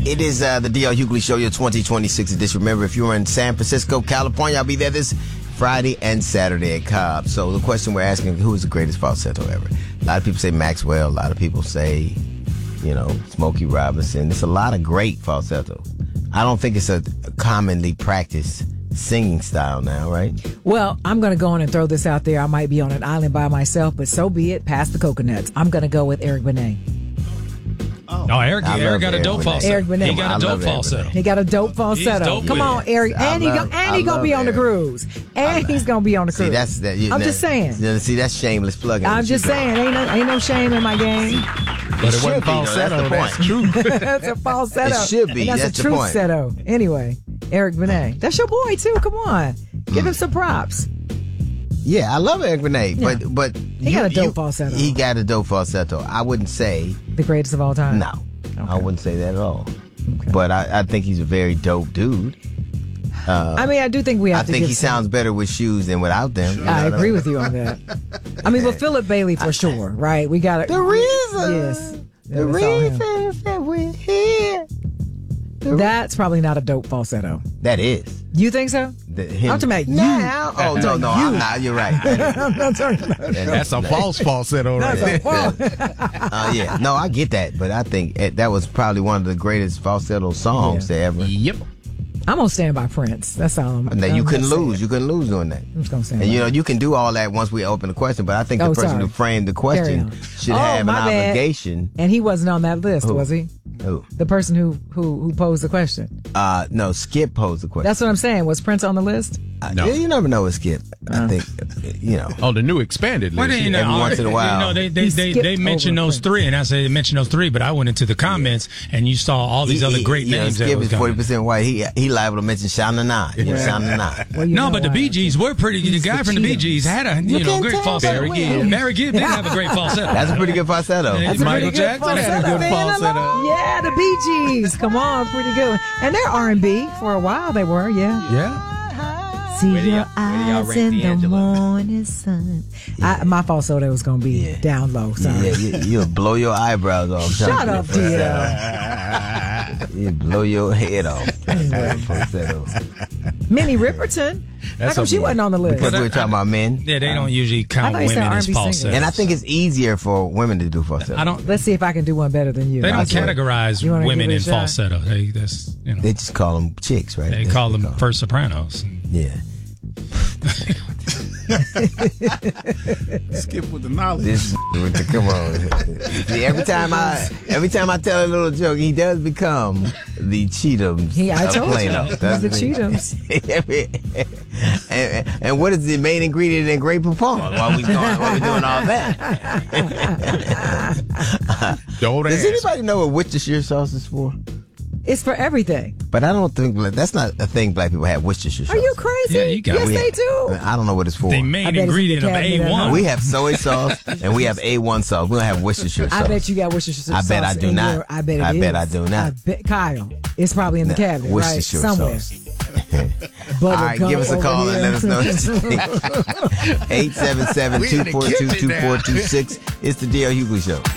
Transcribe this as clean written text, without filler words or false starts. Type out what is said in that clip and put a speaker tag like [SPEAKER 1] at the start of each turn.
[SPEAKER 1] It is the D.L. Hughley Show, your 2026 edition. Remember, if you're in San Francisco, California, I'll be there this Friday and Saturday at Cobb. So the question we're asking, who is the greatest falsetto ever? A lot of people say Maxwell. A lot of people say, Smokey Robinson. There's a lot of great falsetto. I don't think it's a commonly practiced singing style now, right?
[SPEAKER 2] Well, I'm going to go on and throw this out there. I might be on an island by myself, but so be it. Pass the coconuts. I'm going to go with Eric Benet.
[SPEAKER 3] No, Eric got a dope falsetto.
[SPEAKER 2] Eric Benet.
[SPEAKER 3] He got a dope falsetto.
[SPEAKER 2] He got a dope falsetto.
[SPEAKER 3] Dope.
[SPEAKER 2] Come on, Eric. And he's going to be on the cruise. And he's going to be on the cruise. I'm just saying.
[SPEAKER 1] See, that's shameless plugging.
[SPEAKER 2] I'm just saying. Ain't no shame in my game.
[SPEAKER 1] But it wasn't falsetto. That's true.
[SPEAKER 2] That's a falsetto.
[SPEAKER 1] It should be.
[SPEAKER 2] And that's a true setto. Anyway, Eric Benet. That's your boy, too. Come on. Give him some props.
[SPEAKER 1] Yeah, I love Eric Benet, but
[SPEAKER 2] he got a dope falsetto.
[SPEAKER 1] He got a dope falsetto. I wouldn't say
[SPEAKER 2] the greatest of all time.
[SPEAKER 1] No, okay. I wouldn't say that at all. Okay. But I think he's a very dope dude.
[SPEAKER 2] I do think we have to.
[SPEAKER 1] I think he sounds better with shoes than without them.
[SPEAKER 2] I agree with you on that. But Philip Bailey for sure, right? We got it.
[SPEAKER 1] The reason.
[SPEAKER 2] Yes.
[SPEAKER 1] The reason that we're here.
[SPEAKER 2] That's probably not a dope falsetto.
[SPEAKER 1] That is.
[SPEAKER 2] You think so? I'm talking about you.
[SPEAKER 1] No, I'm not. You're right.
[SPEAKER 2] I'm not talking about that.
[SPEAKER 4] That's a false falsetto.
[SPEAKER 2] That's a false.
[SPEAKER 1] Yeah. No, I get that, but I think that was probably one of the greatest falsetto songs to ever.
[SPEAKER 4] Yep.
[SPEAKER 2] I'm going to stand by Prince. That's all I'm
[SPEAKER 1] going to say. You couldn't lose. You couldn't lose doing that.
[SPEAKER 2] I'm just going to stand
[SPEAKER 1] And, you can do all that once we open the question, but I think the person who framed the question should have an obligation.
[SPEAKER 2] And he wasn't on that list, was he?
[SPEAKER 1] Who?
[SPEAKER 2] The person who posed the question.
[SPEAKER 1] No, Skip posed the question.
[SPEAKER 2] That's what I'm saying. Was Prince on the list?
[SPEAKER 1] No. You never know with Skip. I think,
[SPEAKER 4] Oh, the new expanded list.
[SPEAKER 1] Every once in a while.
[SPEAKER 3] They mentioned those three, and I said they mentioned those three, but I went into the comments, and you saw all these other great names.
[SPEAKER 1] Skip is 40% white. He liable to mention Sha Na Na.
[SPEAKER 3] No, but the Bee Gees were pretty. The guy from the Bee Gees had a great falsetto. Barry Gibb did have a great falsetto.
[SPEAKER 1] That's a pretty good falsetto.
[SPEAKER 4] Michael Jackson had a good falsetto.
[SPEAKER 2] Yeah, the Bee Gees. Come on, pretty good. And they're R&B for a while. They were,
[SPEAKER 4] Yeah.
[SPEAKER 2] See your eyes in the morning sun. My falsetto was going to be down low. Sorry.
[SPEAKER 1] Yeah, you'll blow your eyebrows off.
[SPEAKER 2] Shut up, dear.
[SPEAKER 1] You blow your head off.
[SPEAKER 2] Minnie Riperton. How come she wasn't on the list?
[SPEAKER 1] Because we're talking about men.
[SPEAKER 3] Yeah, they don't usually count women as falsettos.
[SPEAKER 1] And I think it's easier for women to do falsetto.
[SPEAKER 2] Let's see if I can do one better than you.
[SPEAKER 3] They don't categorize women in falsetto. They
[SPEAKER 1] just call them chicks, right?
[SPEAKER 3] They call them first sopranos.
[SPEAKER 1] Yeah.
[SPEAKER 4] Skip with the knowledge.
[SPEAKER 1] Come on. See, every time I tell a little joke, he does become the Cheatums.
[SPEAKER 2] I told
[SPEAKER 1] Plano.
[SPEAKER 2] you. He's the Cheatums.
[SPEAKER 1] and what is the main ingredient in Grey Poupon while we doing all that? Does anybody know what Worcestershire sauce is for?
[SPEAKER 2] It's for everything.
[SPEAKER 1] But I don't think that's not a thing black people have. Worcestershire sauce.
[SPEAKER 2] Are you crazy?
[SPEAKER 3] Yeah, you got
[SPEAKER 2] yes, they do.
[SPEAKER 1] I don't know what it's for.
[SPEAKER 3] The main ingredient of A1.
[SPEAKER 1] We have soy sauce and we have A1 sauce. We don't have Worcestershire sauce.
[SPEAKER 2] I bet you got Worcestershire sauce.
[SPEAKER 1] I bet I do not.
[SPEAKER 2] I bet it is.
[SPEAKER 1] I bet I do not.
[SPEAKER 2] Kyle, it's probably in the cabinet, right? Somewhere.
[SPEAKER 1] All right, give us a call and let us know. 877-242-2426. It's the D.L. Hughley Show.